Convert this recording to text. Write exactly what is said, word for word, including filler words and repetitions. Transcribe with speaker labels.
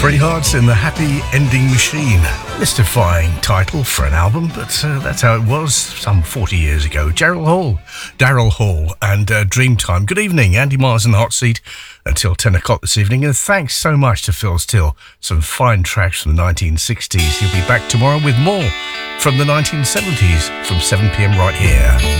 Speaker 1: Three Hearts in the Happy Ending Machine. Mystifying title for an album, but uh, that's how it was some forty years ago. Daryl Hall, Daryl Hall and uh, Dreamtime. Good evening, Andy Mars in the hot seat until ten o'clock this evening. And thanks so much to Phil Still. Some fine tracks from the nineteen sixties. He'll be back tomorrow with more from the nineteen seventies from seven p.m. right here.